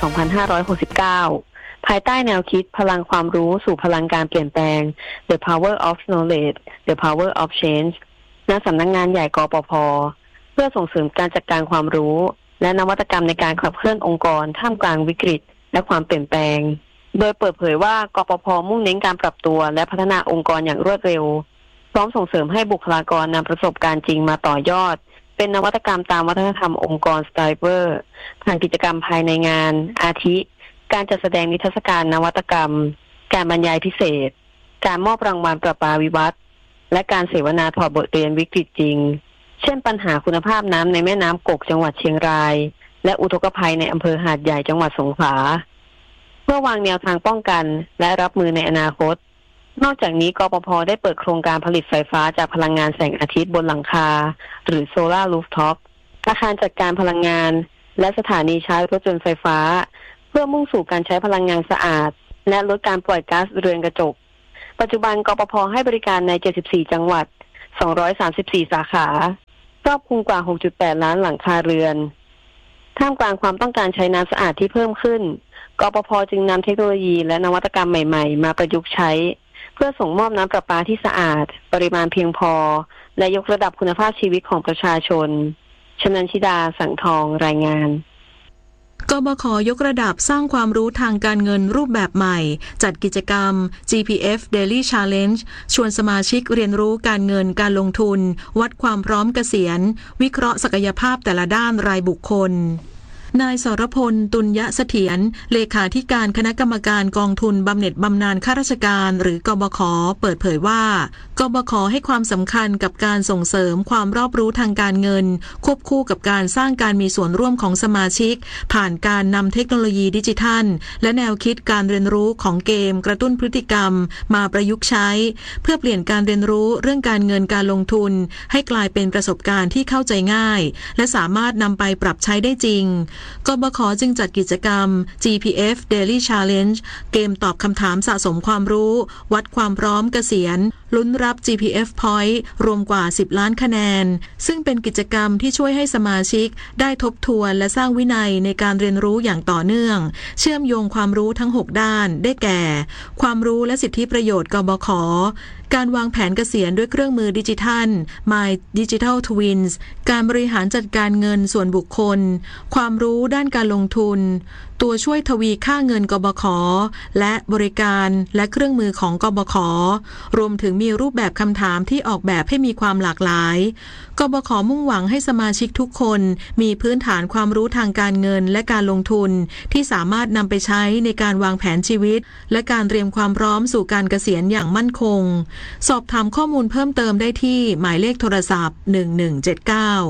2569 ภายใต้แนวคิดพลังความรู้สู่พลังการเปลี่ยนแปลง The Power of Knowledge The Power of Change ณ สำนักงานใหญ่กปภ.เพื่อส่งเสริมการจัดการความรู้และนวัตกรรมในการขับเคลื่อนองค์กรท่ามกลางวิกฤตและความเปลี่ยนแปลงโดยเปิดเผยว่ากปภ.มุ่งเน้นการปรับตัวและพัฒนาองค์กรอย่างรวดเร็วพร้อมส่งเสริมให้บุคลากรนำประสบการณ์จริงมาต่อยอดเป็นนวัตกรรมตามวัฒนธรรมองค์กรสไตรเบอร์ผ่านกิจกรรมภายในงานอาทิการจัดแสดงนิทรรศการนวัตกรรมการบรรยายพิเศษการมอบรางวัลประปาวิวัฒน์และการเสวนาถอดบทเรียนวิกฤตจริงเช่นปัญหาคุณภาพน้ำในแม่น้ำกกจังหวัดเชียงรายและอุทกภัยในอำเภอหาดใหญ่จังหวัดสงขลาเพื่อวางแนวทางป้องกันและรับมือในอนาคตนอกจากนี้กปภ.ได้เปิดโครงการผลิตไฟฟ้าจากพลังงานแสงอาทิตย์บนหลังคาหรือโซลาร์รูฟท็อปอาคารจัดการพลังงานและสถานีชาร์จรถยนต์ไฟฟ้าเพื่อมุ่งสู่การใช้พลังงานสะอาดและลดการปล่อยก๊าซเรือนกระจกปัจจุบันกปภ.ให้บริการใน74จังหวัด234สาขาครอบคลุมกว่า 6.8 ล้านหลังคาเรือนท่ามกลางความต้องการใช้น้ำสะอาดที่เพิ่มขึ้นกปภ.จึงนำเทคโนโลยีและนวัตกรรมใหม่ๆมาประยุกต์ใช้เพื่อส่งมอบน้ำประปาที่สะอาดปริมาณเพียงพอและยกระดับคุณภาพชีวิตของประชาชนชนันชิดาสังทองรายงานกบข.ยกระดับสร้างความรู้ทางการเงินรูปแบบใหม่จัดกิจกรรม GPF Daily Challenge ชวนสมาชิกเรียนรู้การเงินการลงทุนวัดความพร้อมเกษียณวิเคราะห์ศักยภาพแต่ละด้านรายบุคคลนายสรพล ตุลยเสถียรเลขาธิการคณะกรรมการกองทุนบำเหน็จบำนาญข้าราชการหรือกบข.เปิดเผยว่ากบข.ให้ความสำคัญกับการส่งเสริมความรอบรู้ทางการเงินควบคู่กับการสร้างการมีส่วนร่วมของสมาชิกผ่านการนำเทคโนโลยีดิจิทัลและแนวคิดการเรียนรู้ของเกมกระตุ้นพฤติกรรมมาประยุกต์ใช้เพื่อเปลี่ยนการเรียนรู้เรื่องการเงินการลงทุนให้กลายเป็นประสบการณ์ที่เข้าใจง่ายและสามารถนำไปปรับใช้ได้จริงกบข.จึงจัดกิจกรรม GPF Daily Challenge เกมตอบคำถามสะสมความรู้วัดความพร้อมเกษียณลุ้นรับ GPF Point รวมกว่า10ล้านคะแนนซึ่งเป็นกิจกรรมที่ช่วยให้สมาชิกได้ทบทวนและสร้างวินัยในการเรียนรู้อย่างต่อเนื่องเชื่อมโยงความรู้ทั้ง6ด้านได้แก่ความรู้และสิทธิประโยชน์กบข.การวางแผนเกษียณด้วยเครื่องมือดิจิทัล My Digital Twins การบริหารจัดการเงินส่วนบุคคลความรู้ด้านการลงทุนตัวช่วยทวีค่าเงินกบข.และบริการและเครื่องมือของกบข.รวมถึงมีรูปแบบคำถามที่ออกแบบให้มีความหลากหลายกบข.มุ่งหวังให้สมาชิกทุกคนมีพื้นฐานความรู้ทางการเงินและการลงทุนที่สามารถนำไปใช้ในการวางแผนชีวิตและการเตรียมความพร้อมสู่การเกษียณอย่างมั่นคงสอบถามข้อมูลเพิ่มเติมได้ที่หมายเลขโทรศัพท์1179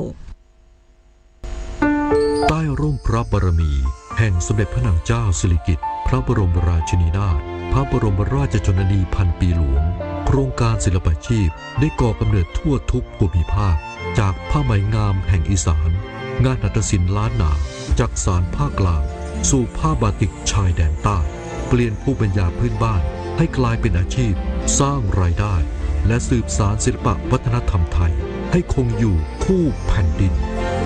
ใต้ร่มพระบารมีแห่งสมเด็จพระนางเจ้าสิริกิติ์พระบรมราชินีนาถพระบรมราชชนนีพันปีหลวงโครงการศิลปาชีพได้ก่อกำเนิดทั่วทุกภูมิภาคจากผ้าไหมงามแห่งอีสานงานหัตถศิลป์ล้านนาจากสานภาคกลางสู่ผ้าบาติกชายแดนใต้เปลี่ยนภูมิปัญญาพื้นบ้านให้กลายเป็นอาชีพสร้างรายได้และสืบสานศิลปวัฒนธรรมไทยให้คงอยู่คู่แผ่นดิน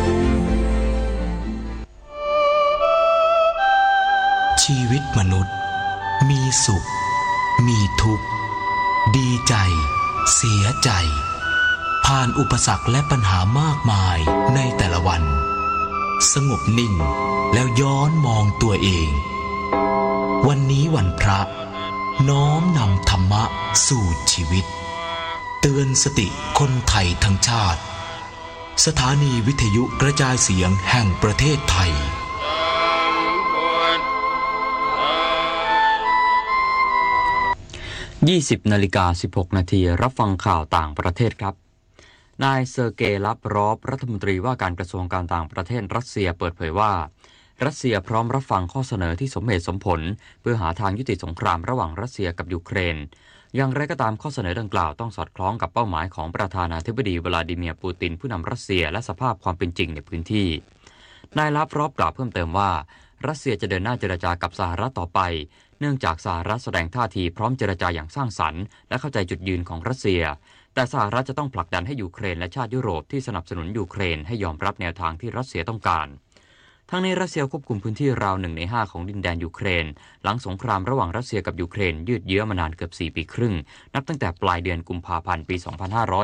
ชีวิตมนุษย์มีสุขมีทุกข์ดีใจเสียใจผ่านอุปสรรคและปัญหามากมายในแต่ละวันสงบนิ่งแล้วย้อนมองตัวเองวันนี้วันพระน้อมนำธรรมะสู่ชีวิตเตือนสติคนไทยทั้งชาติสถานีวิทยุกระจายเสียงแห่งประเทศไทย 20:16 น.รับฟังข่าวต่างประเทศครับนายเซอร์เกย์ ลัฟรอฟรัฐมนตรีว่าการกระทรวงการต่างประเทศรัสเซียเปิดเผยว่ารัสเซียพร้อมรับฟังข้อเสนอที่สมเหตุสมผลเพื่อหาทางยุติสงครามระหว่างรัสเซียกับยูเครนอย่างไรก็ตามข้อเสนอดังกล่าวต้องสอดคล้องกับเป้าหมายของประธานาธิบดีวลาดิเมียร์ปูตินผู้นำรัสเซียและสภาพความเป็นจริงในพื้นที่นายลัฟรอฟกล่าวเพิ่มเติมว่ารัสเซียจะเดินหน้าเจรจากับสหรัฐต่อไปเนื่องจากสหรัฐแสดงท่าทีพร้อมเจรจาอย่างสร้างสรรค์และเข้าใจจุดยืนของรัสเซียแต่สหรัฐจะต้องผลักดันให้ยูเครนและชาติยุโรปที่สนับสนุนยูเครนให้ยอมรับแนวทางที่รัสเซียต้องการทั้งนี้รัสเซียควบคุมพื้นที่ราว1 ใน 5ของดินแดนยูเครนหลังสงครามระหว่างรัสเซียกับยูเครนยืดเยื้อมานานเกือบ4 ปีครึ่งนับตั้งแต่ปลายเดือนกุมภาพันธ์ปี 2565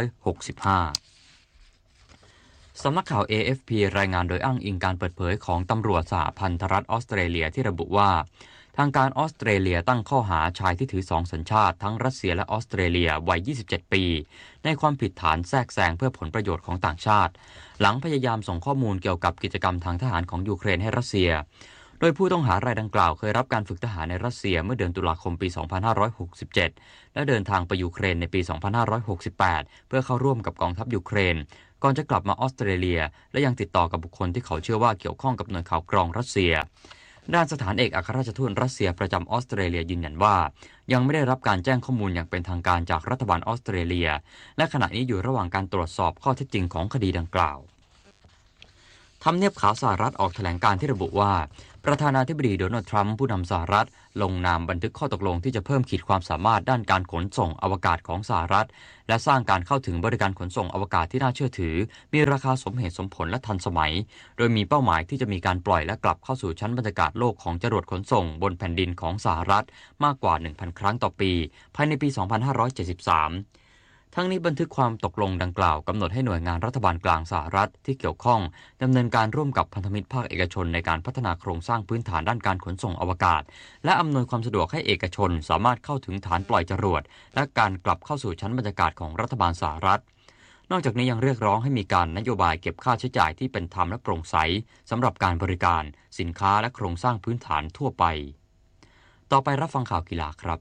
สำนักข่าว AFP รายงานโดยอ้างอิงการเปิดเผยของตำรวจสหพันธรัฐออสเตรเลียที่ระบุว่าทางการออสเตรเลียตั้งข้อหาชายที่ถือ2 สัญชาติทั้งรัสเซียและออสเตรเลียวัย 27 ปีในความผิดฐานแทรกแซงเพื่อผลประโยชน์ของต่างชาติหลังพยายามส่งข้อมูลเกี่ยวกับกิจกรรมทางทหารของยูเครนให้รัสเซียโดยผู้ต้องหารายดังกล่าวเคยรับการฝึกทหารในรัสเซียเมื่อเดือนตุลาคมปี 2567 และเดินทางไปยูเครนในปี 2568 เพื่อเข้าร่วมกับกองทัพยูเครนก่อนจะกลับมาออสเตรเลียและยังติดต่อกับบุคคลที่เขาเชื่อว่าเกี่ยวข้องกับหน่วยข่าวกรองรัสเซียด้านสถานเอกอัครราชทูตรัสเซียประจำออสเตรเลียยืนยันว่ายังไม่ได้รับการแจ้งข้อมูลอย่างเป็นทางการจากรัฐบาลออสเตรเลียและขณะนี้อยู่ระหว่างการตรวจสอบข้อเท็จจริงของคดีดังกล่าวทำเนียบขาวสหรัฐออกแถลงการที่ระบุว่าประธานาธิบดีโดนัลด์ทรัมป์ผู้นำสหรัฐลงนามบันทึกข้อตกลงที่จะเพิ่มขีดความสามารถด้านการขนส่งอวกาศของสหรัฐและสร้างการเข้าถึงบริการขนส่งอวกาศที่น่าเชื่อถือมีราคาสมเหตุสมผลและทันสมัยโดยมีเป้าหมายที่จะมีการปล่อยและกลับเข้าสู่ชั้นบรรยากาศโลกของจรวดขนส่งบนแผ่นดินของสหรัฐมากกว่า 1,000 ครั้งต่อปีภายในปี 2573ทั้งนี้บันทึกความตกลงดังกล่าวกำหนดให้หน่วยงานรัฐบาลกลางสหรัฐที่เกี่ยวข้องดำเนินการร่วมกับพันธมิตรภาคเอกชนในการพัฒนาโครงสร้างพื้นฐานด้านการขนส่งอวกาศและอำนวยความสะดวกให้เอกชนสามารถเข้าถึงฐานปล่อยจรวดและการกลับเข้าสู่ชั้นบรรยากาศของรัฐบาลสหรัฐนอกจากนี้ยังเรียกร้องให้มีการนโยบายเก็บค่าใช้จ่ายที่เป็นธรรมและโปร่งใสสำหรับการบริการสินค้าและโครงสร้างพื้นฐานทั่วไปต่อไปรับฟังข่าวกีฬาครับ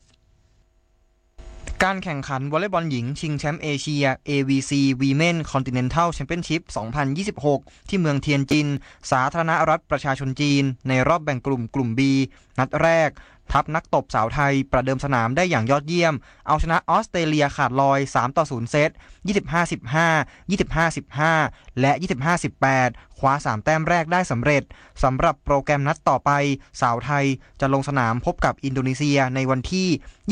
การแข่งขันวอลเลย์บอลหญิงชิงแชมป์เอเชีย AVC Women Continental Championship 2026 ที่เมืองเทียนจินสาธารณรัฐประชาชนจีนในรอบแบ่งกลุ่ม B นัดแรกทัพนักตบสาวไทยประเดิมสนามได้อย่างยอดเยี่ยมเอาชนะออสเตรเลียขาดลอย 3-0 เซต 25-15 25-15 และ 25-18 คว้า3แต้มแรกได้สำเร็จสำหรับโปรแกรมนัดต่อไปสาวไทยจะลงสนามพบกับอินโดนีเซียในวันที่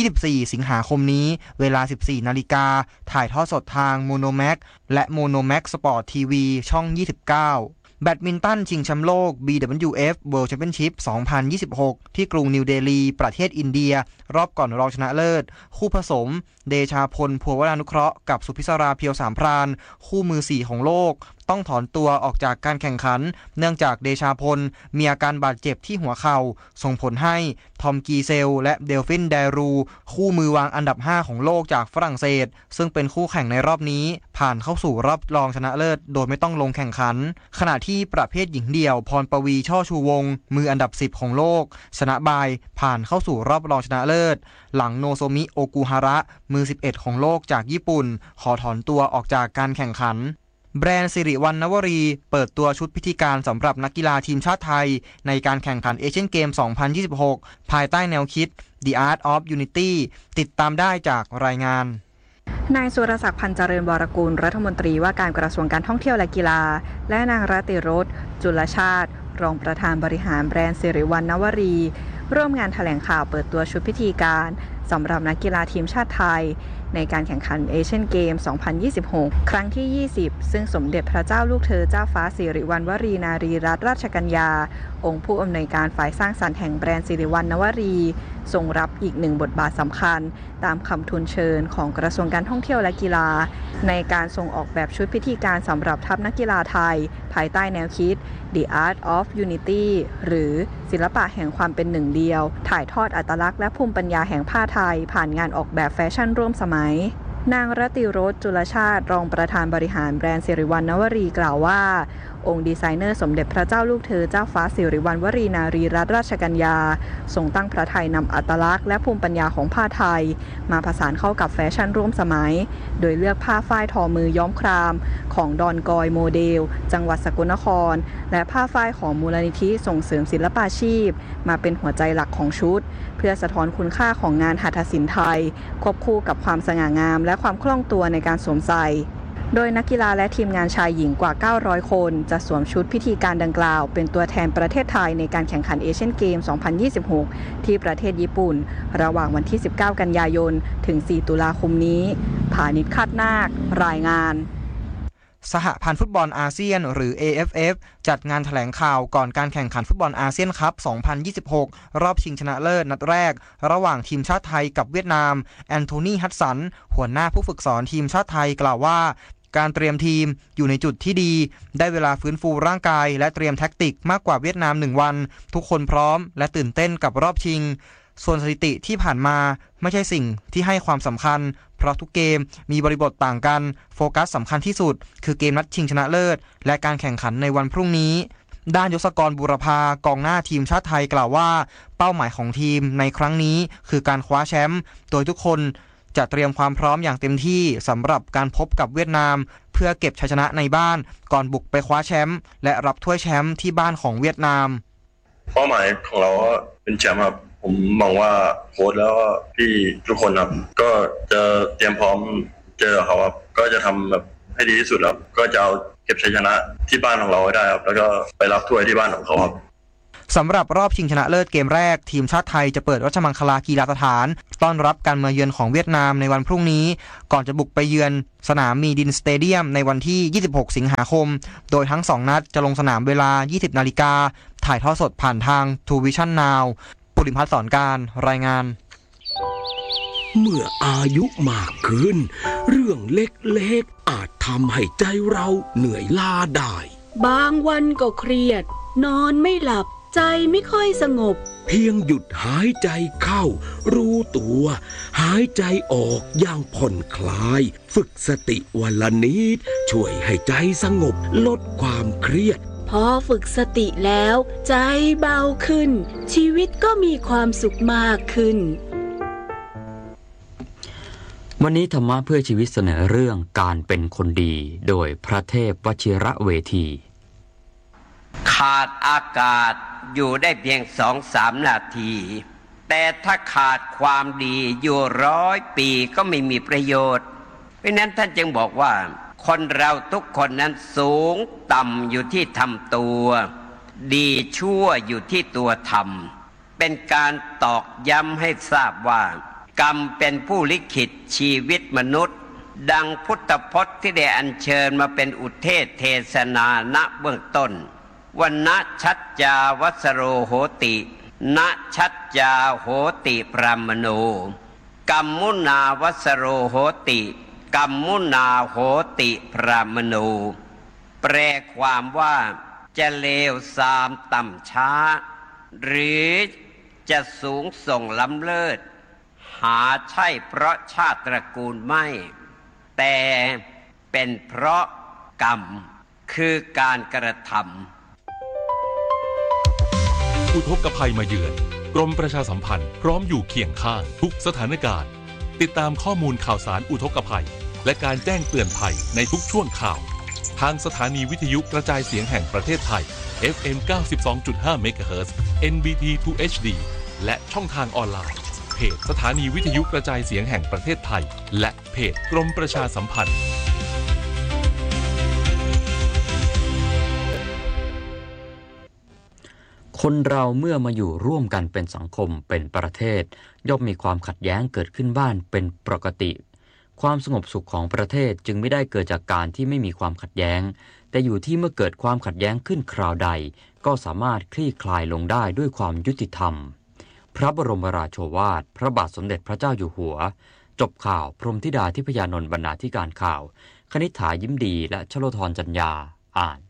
24 สิงหาคมนี้เวลา 14 นาฬิกาถ่ายทอดสดทางโมโนแม็กและโมโนแม็กสปอร์ตทีวีช่อง 29แบดมินตันชิงแชมป์โลก BWF World Championship 2026 ที่กรุงนิวเดลีประเทศอินเดียรอบก่อนรองชนะเลิศคู่ผสมเดชาพลภัววรานุเคราะห์กับสุพิศราเพียวสามพรานคู่มือ4ของโลกต้องถอนตัวออกจากการแข่งขันเนื่องจากเดชาพลมีอาการบาดเจ็บที่หัวเข่าส่งผลให้ทอมกีเซลและเดลฟินไดรูคู่มือวางอันดับ5ของโลกจากฝรั่งเศสซึ่งเป็นคู่แข่งในรอบนี้ผ่านเข้าสู่รอบรองชนะเลิศโดยไม่ต้องลงแข่งขันขณะที่ประเภทหญิงเดี่ยวพรปวีช่อชูวงศ์มืออันดับ10ของโลกชนะบายผ่านเข้าสู่รอบรองชนะเลิศหลังโนโซมิโอกุฮาระมือ11ของโลกจากญี่ปุ่นขอถอนตัวออกจากการแข่งขันแบรนด์สิริวัณณวรีเปิดตัวชุดพิธีการสำหรับนักกีฬาทีมชาติไทยในการแข่งขันเอเชียนเกม 2026 ภายใต้แนวคิด The Art of Unity ติดตามได้จากรายงานนายสุรศักดิ์พันธ์เจริญวรกูลรัฐมนตรีว่าการกระทรวงการท่องเที่ยวและกีฬาและนางรติรสจุลชาติรองประธานบริหารแบรนด์สิริวัณณวรีร่วมงานแถลงข่าวเปิดตัวชุดพิธีการสำหรับนักกีฬาทีมชาติไทยในการแข่งขันเอเชียนเกม 2026 ครั้งที่ 20 ซึ่งสมเด็จพระเจ้าลูกเธอเจ้าฟ้าสิริวัณณวรีนารีรัตนราชกัญญาองค์ผู้อำนวยการฝ่ายสร้างสรรค์แห่งแบรนด์สิริวัณณวรีทรงรับอีกหนึ่งบทบาทสำคัญตามคำทูลเชิญของกระทรวงการท่องเที่ยวและกีฬาในการส่งออกแบบชุดพิธีการสำหรับทัพนักกีฬาไทยภายใต้แนวคิด The Art of Unity หรือศิลปะแห่งความเป็นหนึ่งเดียวถ่ายทอดอัตลักษณ์และภูมิปัญญาแห่งผ้าไทยผ่านงานออกแบบแฟชั่นร่วมสมัยนางรติรสจุลชาติรองประธานบริหารแบรนด์สิริวัณณวรีกล่าวว่าองค์ดีไซเนอร์สมเด็จพระเจ้าลูกเธอเจ้าฟ้าสิริวัณณวรีนารีรัตนราชกัญญาทรงตั้งพระทัยนำอัตลักษณ์และภูมิปัญญาของผ้าไทยมาผสานเข้ากับแฟชั่นร่วมสมัยโดยเลือกผ้าฝ้ายทอมือย้อมครามของดอนกอยโมเดลจังหวัดสกลนครและผ้าฝ้ายของมูลนิธิส่งเสริมศิลปาชีพมาเป็นหัวใจหลักของชุดเพื่อสะท้อนคุณค่าของงานหัตถศิลป์ไทยควบคู่กับความสง่างามและความคล่องตัวในการสวมใส่โดยนักกีฬาและทีมงานชายหญิงกว่า900คนจะสวมชุดพิธีการดังกล่าวเป็นตัวแทนประเทศไทยในการแข่งขันเอเชียนเกม 2026 ที่ประเทศญี่ปุ่นระหว่างวันที่ 19 กันยายนถึง 4 ตุลาคมนี้ผานิช คาดนาครายงานสหพันธ์ฟุตบอลอาเซียนหรือ AFF จัดงานแถลงข่าวก่อนการแข่งขันฟุตบอลอาเซียนคัพ 2026 รอบชิงชนะเลิศนัดแรกระหว่างทีมชาติไทยกับเวียดนามแอนโทนีฮัดสันหัวหน้าผู้ฝึกสอนทีมชาติไทยกล่าวว่าการเตรียมทีมอยู่ในจุดที่ดีได้เวลาฟื้นฟูร่างกายและเตรียมแท็กติกมากกว่าเวียดนาม1วันทุกคนพร้อมและตื่นเต้นกับรอบชิงส่วนสถิติที่ผ่านมาไม่ใช่สิ่งที่ให้ความสำคัญเพราะทุกเกมมีบริบทต่างกันโฟกัสสำคัญที่สุดคือเกมนัดชิงชนะเลิศและการแข่งขันในวันพรุ่งนี้ด้านยศกรบุรพากองหน้าทีมชาติไทยกล่าวว่าเป้าหมายของทีมในครั้งนี้คือการคว้าแชมป์โดยทุกคนจะเตรียมความพร้อมอย่างเต็มที่สำหรับการพบกับเวียดนามเพื่อเก็บชัยชนะในบ้านก่อนบุกไปคว้าแชมป์และรับถ้วยแชมป์ที่บ้านของเวียดนามเป้าหมายของเราเป็นแชมป์ครับผมมองว่าโค้ชแล้วก็พี่ทุกคนครับก็จะเตรียมพร้อมเจอเขาครับก็จะทำแบบให้ดีที่สุดครับก็จะเอาเก็บชัยชนะที่บ้านของเราให้ได้ครับแล้วก็ไปรับถ้วยที่บ้านของเขาครับสำหรับรอบชิงชนะเลิศเกมแรกทีมชาติไทยจะเปิดราชมังคลากีฬาสถานต้อนรับการมาเยือนของเวียดนามในวันพรุ่งนี้ก่อนจะบุกไปเยือนสนามมีดินสเตเดียมในวันที่26สิงหาคมโดยทั้ง2นัดจะลงสนามเวลา 20 นาฬิกาถ่ายทอดสดผ่านทาง True Vision Now ปุริพัฒน์สอนการรายงานเมื่ออายุมากขึ้นเรื่องเล็กๆอาจทำให้ใจเราเหนื่อยล้าได้บางวันก็เครียดนอนไม่หลับใจไม่ค่อยสงบเพียงหยุดหายใจเข้ารู้ตัวหายใจออกอย่างผ่อนคลายฝึกสติวันละนิดช่วยให้ใจสงบลดความเครียดพอฝึกสติแล้วใจเบาขึ้นชีวิตก็มีความสุขมากขึ้นวันนี้ธรรมะเพื่อชีวิตเสนอเรื่องการเป็นคนดีโดยพระเทพวชิระเวทีขาดอากาศอยู่ได้เพียง 2-3 นาทีแต่ถ้าขาดความดีอยู่100 ปีก็ไม่มีประโยชน์เพราะนั้นท่านจึงบอกว่าคนเราทุกคนนั้นสูงต่ำอยู่ที่ทำตัวดีชั่วอยู่ที่ตัวทำเป็นการตอกย้ำให้ทราบว่ากรรมเป็นผู้ลิขิตชีวิตมนุษย์ดังพุทธพจน์ที่ได้อัญเชิญมาเป็นอุเทศเทศนาณเบื้องต้นวันนะชัจจาวัสโรโหตินะชัจจาโหติพรามโนกัมมุนาวัสโรโหติกัมมุนาโหติพรามโนแปลความว่าจะเลวทรามต่ำช้าหรือจะสูงส่งล้ำเลิศหาใช่เพราะชาติตระกูลไม่แต่เป็นเพราะกรรมคือการกระทำอุทกภัยมาเยือนกรมประชาสัมพันธ์พร้อมอยู่เคียงข้างทุกสถานการณ์ติดตามข้อมูลข่าวสารอุทกภัยและการแจ้งเตือนภัยในทุกช่วงข่าวทางสถานีวิทยุกระจายเสียงแห่งประเทศไทย FM 92.5 เมกะเฮิรตซ์ NBT 2 HD และช่องทางออนไลน์เพจสถานีวิทยุกระจายเสียงแห่งประเทศไทยและเพจกรมประชาสัมพันธ์คนเราเมื่อมาอยู่ร่วมกันเป็นสังคมเป็นประเทศย่อมมีความขัดแย้งเกิดขึ้นบ้างเป็นปกติความสงบสุขของประเทศจึงไม่ได้เกิดจากการที่ไม่มีความขัดแย้งแต่อยู่ที่เมื่อเกิดความขัดแย้งขึ้นคราวใดก็สามารถคลี่คลายลงได้ด้วยความยุติธรรมพระบรมราโชวาทพระบาทสมเด็จพระเจ้าอยู่หัวจบข่าวพรหมธิดาทิพยานนท์บรรณาธิการข่าวคณิษฐายิ้มดีและชโลธรจัญญาอ่าน